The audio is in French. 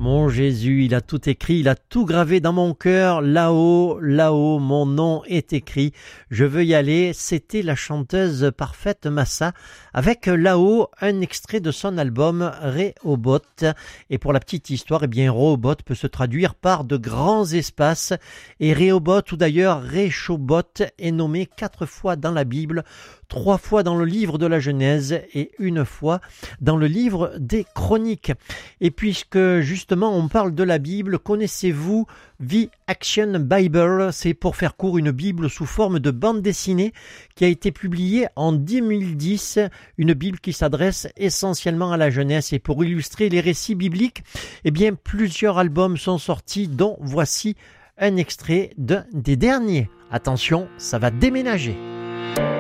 Mon Jésus, il a tout écrit, il a tout gravé dans mon cœur. Là-haut, là-haut, mon nom est écrit. Je veux y aller. C'était la chanteuse Parfaite Massa avec là-haut un extrait de son album Rehoboth. Et pour la petite histoire, Rehoboth peut se traduire par de grands espaces. Et Rehoboth, ou d'ailleurs Rechoboth, est nommé 4 fois dans la Bible, 3 fois dans le livre de la Genèse et 1 fois dans le livre des Chroniques. Et puisque justement on parle de la Bible, connaissez-vous The Action Bible? C'est pour faire court une Bible sous forme de bande dessinée qui a été publiée en 2010, une Bible qui s'adresse essentiellement à la jeunesse. Et pour illustrer les récits bibliques, plusieurs albums sont sortis, dont voici un extrait d'un des derniers. Attention, ça va déménager.